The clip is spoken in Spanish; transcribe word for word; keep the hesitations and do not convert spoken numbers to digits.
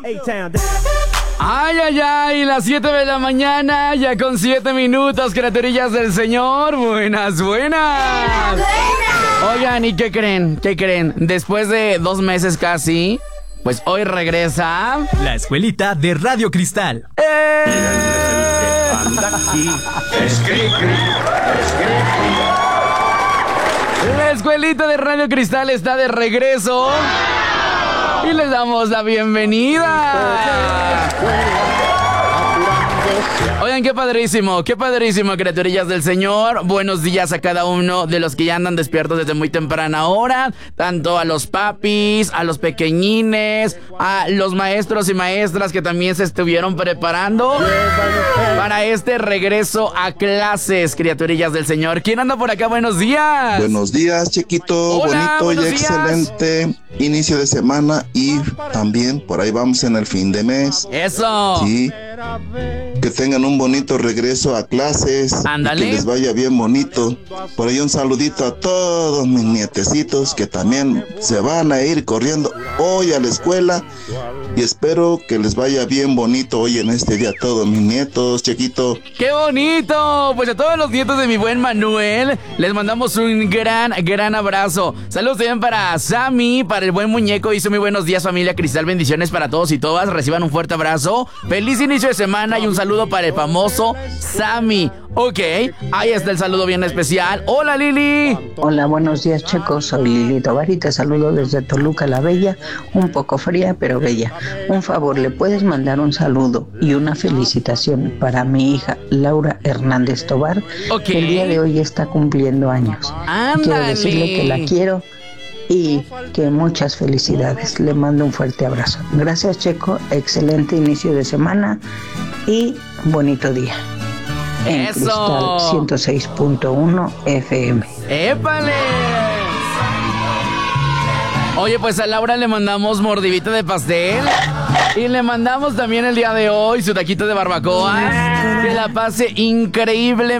Ay, ay, ay, las siete de la mañana, ya con siete minutos, criaturillas del Señor. Buenas, buenas. Oigan, ¿y qué creen? ¿Qué creen? Después de dos meses casi, pues hoy regresa la escuelita de Radio Cristal. ¡Eh! La escuelita de Radio Cristal está de regreso y les damos la bienvenida. Oigan, qué padrísimo, qué padrísimo, criaturillas del Señor. Buenos días a cada uno de los que ya andan despiertos desde muy temprana hora. Tanto a los papis, a los pequeñines, a los maestros y maestras que también se estuvieron preparando para este regreso a clases, criaturillas del Señor. ¿Quién anda por acá? Buenos días. Buenos días, chiquito. Hola, bonito y días. Excelente inicio de semana y también por ahí vamos en el fin de mes. Eso. Sí. Que tengan un bonito regreso a clases. Ándale. Que les vaya bien bonito. Por ahí un saludito a todos mis nietecitos que también se van a ir corriendo hoy a la escuela. Y espero que les vaya bien bonito hoy en este día a todos mis nietos, chiquito. ¡Qué bonito! Pues a todos los nietos de mi buen Manuel les mandamos un gran, gran abrazo. Saludos también para Sammy, para el buen muñeco. Dice muy buenos días, familia Cristal. Bendiciones para todos y todas. Reciban un fuerte abrazo. Feliz inicio de semana y un saludo para el famoso Sammy. Ok, ahí está el saludo bien especial. ¡Hola, Lili! Hola, buenos días, chicos. Soy Lili Tovar y te saludo desde Toluca la Bella. Un poco fría, pero bella. Un favor, ¿le puedes mandar un saludo y una felicitación para mi hija Laura Hernández Tovar? Ok. Que el día de hoy está cumpliendo años. ¡Ándale! Quiero decirle que la quiero y que muchas felicidades. Le mando un fuerte abrazo. Gracias, Checo. Excelente inicio de semana y bonito día. En ¡Eso! Cristal ciento seis punto uno F M. ¡Épale! Oye, pues a Laura le mandamos mordidita de pastel y le mandamos también el día de hoy su taquito de barbacoa. Que la pase increíble.